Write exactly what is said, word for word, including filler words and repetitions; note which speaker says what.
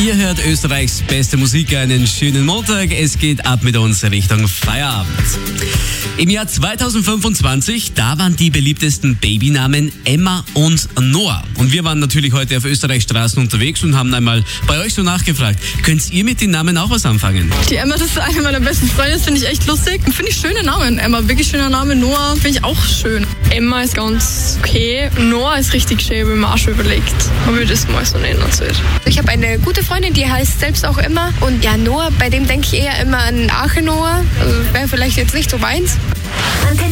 Speaker 1: Ihr hört Österreichs beste Musik, einen schönen Montag. Es geht ab mit uns Richtung Feierabend. Im Jahr zweitausendfünfundzwanzig, da waren die beliebtesten Babynamen Emma und Noah. Und wir waren natürlich heute auf Österreichs Straßen unterwegs und haben einmal bei euch so nachgefragt. Könnt ihr mit den Namen auch was anfangen?
Speaker 2: Die Emma, das ist eine meiner besten Freunde, das finde ich echt lustig. Finde ich schöne Namen. Emma, wirklich schöner Name. Noah finde ich auch schön.
Speaker 3: Emma ist ganz okay. Noah ist richtig schön, habe ich mir auch schon überlegt, ob ich das mal so nennen soll.
Speaker 4: Ich habe eine gute Freundin, die heißt selbst auch Emma. Und ja, Noah, bei dem denke ich eher immer an Arche Noah. Also wäre vielleicht jetzt nicht so meins.